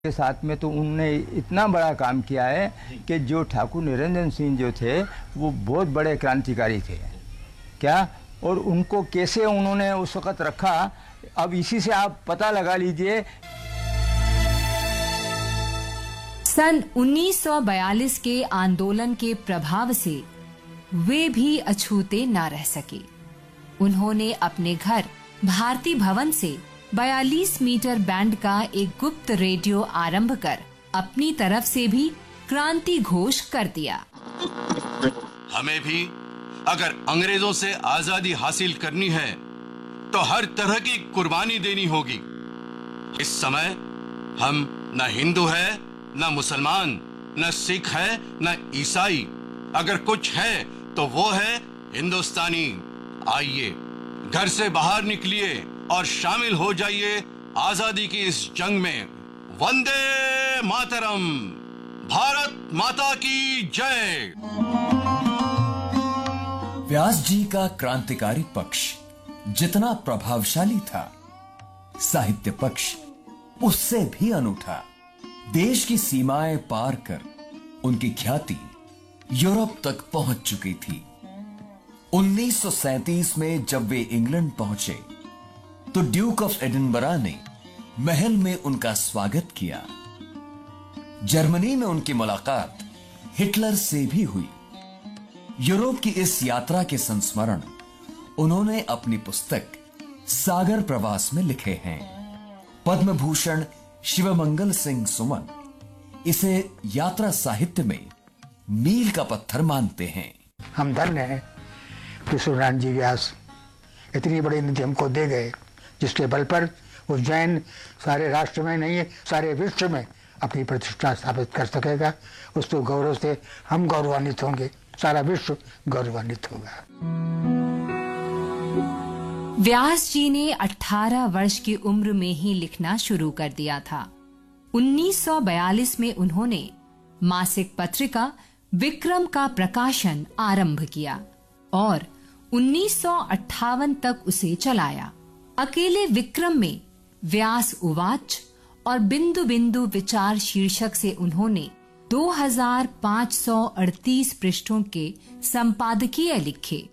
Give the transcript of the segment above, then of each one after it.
के साथ में तो उनने इतना बड़ा काम किया है कि जो ठाकुर निरंजन सिंह जो थे वो बहुत बड़े क्रांतिकारी थे क्या, और उनको कैसे उन्होंने उस वक़्त रखा, अब इसी से आप पता लगा लीजिए। सन 1942 के आंदोलन के प्रभाव से वे भी अछूते न रह सके। उन्होंने अपने घर भारती भवन से 42 मीटर बैंड का एक गुप्त रेडियो आरंभ कर अपनी तरफ से भी क्रांति घोष कर दिया। हमें भी अगर अंग्रेजों से आजादी हासिल करनी है तो हर तरह की कुर्बानी देनी होगी। इस समय हम न हिंदू है, न मुसलमान, न सिख है, न ईसाई। अगर कुछ है तो वो है हिंदुस्तानी। आइए घर से बाहर निकलिए और शामिल हो जाइए आजादी की इस जंग में। वंदे मातरम, भारत माता की जय। व्यास जी का क्रांतिकारी पक्ष जितना प्रभावशाली था, साहित्य पक्ष उससे भी अनूठा। देश की सीमाएं पार कर उनकी ख्याति यूरोप तक पहुंच चुकी थी। 1937 में जब वे इंग्लैंड पहुंचे तो ड्यूक ऑफ एडिनबरा ने महल में उनका स्वागत किया। जर्मनी में उनकी मुलाकात हिटलर से भी हुई। यूरोप की इस यात्रा के संस्मरण उन्होंने अपनी पुस्तक सागर प्रवास में लिखे हैं। पद्म भूषण शिवमंगल सिंह सुमन इसे यात्रा साहित्य में मील का पत्थर मानते हैं। हम धन्य हैं कि सूर्यनारायण जी व्यास इतनी बड़ी निधि हमको दे गए, जिसके बल पर उज्जैन सारे राष्ट्र में नहीं है, सारे विश्व में अपनी प्रतिष्ठा स्थापित कर सकेगा। उसको गौरव से हम गौरवान्वित होंगे, सारा विश्व गौरवान्वित होगा। व्यास जी ने 18 वर्ष की उम्र में ही लिखना शुरू कर दिया था। 1942 में उन्होंने मासिक पत्रिका विक्रम का प्रकाशन आरंभ किया और 1958 तक उसे चलाया। अकेले विक्रम में व्यास उवाच और बिंदु बिंदु विचार शीर्षक से उन्होंने 2538 पृष्ठों के संपादकीय लिखे।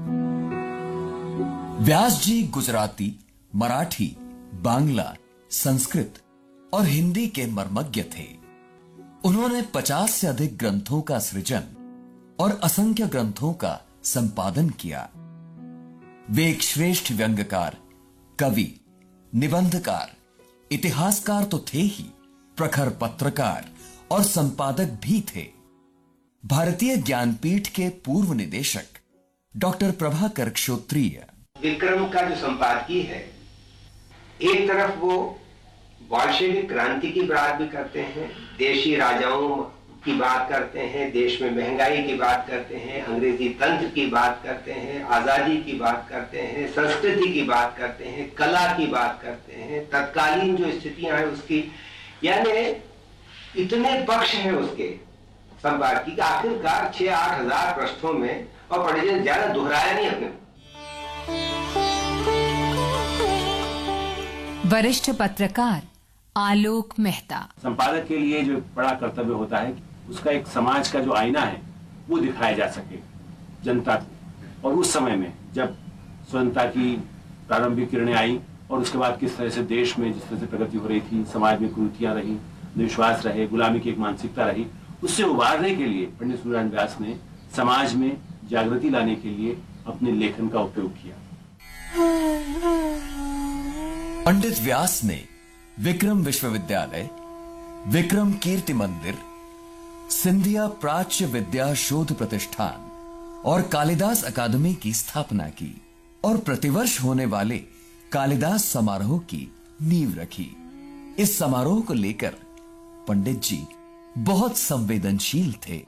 व्यास जी गुजराती, मराठी, बांग्ला, संस्कृत और हिंदी के मर्मज्ञ थे। उन्होंने 50 से अधिक ग्रंथों का सृजन और असंख्य ग्रंथों का संपादन किया। वे एक श्रेष्ठ व्यंग्यकार, कवि, निबंधकार, इतिहासकार तो थे ही, प्रखर पत्रकार और संपादक भी थे। भारतीय ज्ञानपीठ के पूर्व निदेशक डॉक्टर प्रभाकर क्षोत्रिय विक्रम का जो संपादकीय है, एक तरफ वो बोल्शेविक क्रांति की बात भी करते हैं, देशी राजाओं की बात करते हैं, देश में महंगाई की बात करते हैं, अंग्रेजी तंत्र की बात करते हैं, आजादी की बात करते हैं, संस्कृति की बात करते हैं, कला की बात करते हैं, तत्कालीन जो स्थितियां हैं उसकी, यानी इतने पक्ष हैं उसके संपादकीय का। आखिरकार 6-8 हजार पृष्ठों में, और पंडित जी ज्यादा दोहराया नहीं अपने। वरिष्ठ पत्रकार आलोक मेहता। संपादक के लिए जो बड़ा कर्तव्य होता है, उसका एक समाज का जो आईना है वो दिखाया जा सके जनता को। और उस समय में जब स्वतंत्रता की प्रारंभिक किरणें आई और उसके बाद किस तरह से देश में जिस तरह से प्रगति हो रही थी, समाज में कुरीतियां रही, विश्वास रहे, गुलामी की एक मानसिकता रही, उससे उबारने के लिए पंडित सूर्यनारायण व्यास ने समाज में जागृति लाने के लिए अपने लेखन का उपयोग किया। पंडित व्यास ने विक्रम विश्वविद्यालय, विक्रम कीर्ति मंदिर, सिंधिया प्राच्य विद्या शोध प्रतिष्ठान और कालिदास अकादमी की स्थापना की और प्रतिवर्ष होने वाले कालिदास समारोह की नींव रखी। इस समारोह को लेकर पंडित जी बहुत संवेदनशील थे।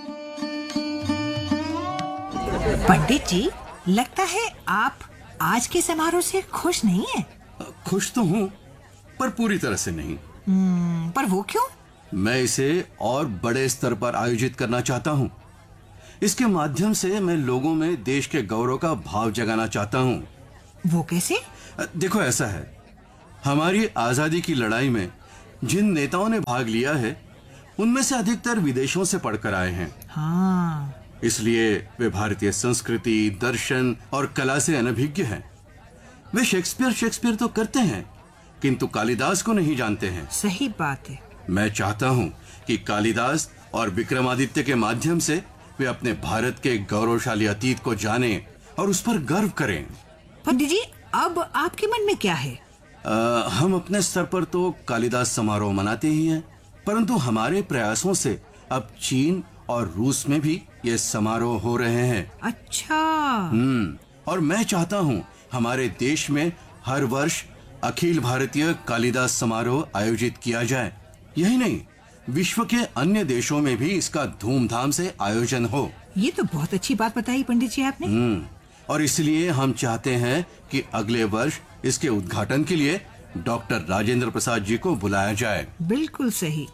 पंडित जी, लगता है आप आज के समारोह से खुश नहीं हैं? खुश तो हूं, पर पूरी तरह से नहीं। पर वो क्यों? मैं इसे और बड़े स्तर पर आयोजित करना चाहता हूं। इसके माध्यम से मैं लोगों में देश के गौरव का भाव जगाना चाहता हूं। वो कैसे? देखो, ऐसा है, हमारी आजादी की लड़ाई में जिन नेताओं ने भाग लिया है उनमें से अधिकतर विदेशों से पढ़कर आए हैं। हाँ। इसलिए वे भारतीय संस्कृति, दर्शन और कला से अनभिज्ञ हैं। वे शेक्सपियर तो करते हैं, किंतु कालिदास को नहीं जानते हैं। सही बात है। मैं चाहता हूं कि कालिदास और विक्रमादित्य के माध्यम से वे अपने भारत के गौरवशाली अतीत को जानें और उस पर गर्व करें। पंडित जी, अब आपके मन में क्या है? हम अपने स्तर पर तो कालिदास समारोह मनाते ही हैं, परंतु हमारे प्रयासों से अब चीन और रूस में भी ये समारोह हो रहे हैं। अच्छा। और मैं चाहता हूँ हमारे देश में हर वर्ष अखिल भारतीय कालिदास समारोह आयोजित किया जाए। यही नहीं, विश्व के अन्य देशों में भी इसका धूमधाम से आयोजन हो। ये तो बहुत अच्छी बात बताई पंडित जी आपने। और इसलिए हम चाहते हैं कि अगले वर्ष इसके उद्घाटन के लिए डॉक्टर राजेंद्र प्रसाद जी को बुलाया जाए। बिल्कुल सही।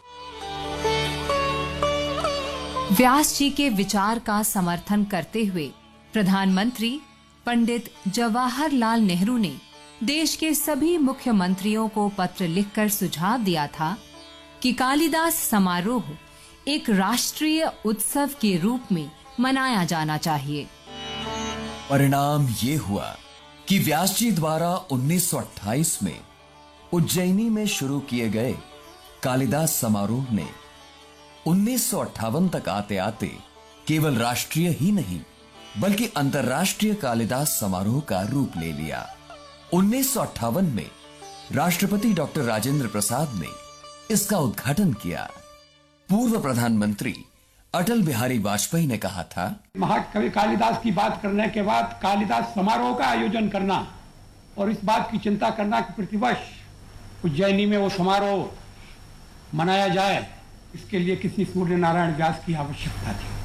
व्यास जी के विचार का समर्थन करते हुए प्रधानमंत्री पंडित जवाहरलाल नेहरू ने देश के सभी मुख्यमंत्रियों को पत्र लिखकर सुझाव दिया था कि कालिदास समारोह एक राष्ट्रीय उत्सव के रूप में मनाया जाना चाहिए। परिणाम ये हुआ कि व्यास जी द्वारा 1928 में उज्जैनी में शुरू किए गए कालिदास समारोह ने 1958 तक आते आते केवल राष्ट्रीय ही नहीं बल्कि अंतर्राष्ट्रीय कालिदास समारोह का रूप ले लिया। 1958 में राष्ट्रपति डॉक्टर राजेंद्र प्रसाद ने इसका उद्घाटन किया। पूर्व प्रधानमंत्री अटल बिहारी वाजपेयी ने कहा था, महाकवि कालिदास की बात करने के बाद कालिदास समारोह का आयोजन करना और इस बात की चिंता करना कि प्रतिवर्ष उज्जैनी में वो समारोह मनाया जाए, इसके लिए किसी सूर्य नारायण व्यास की आवश्यकता थी।